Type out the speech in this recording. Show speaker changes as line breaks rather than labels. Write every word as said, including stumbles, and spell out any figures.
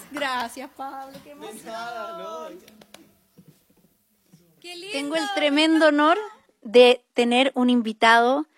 Gracias, Pablo, qué emoción.
Nada, no.
Qué lindo.
Tengo el tremendo honor de tener un invitado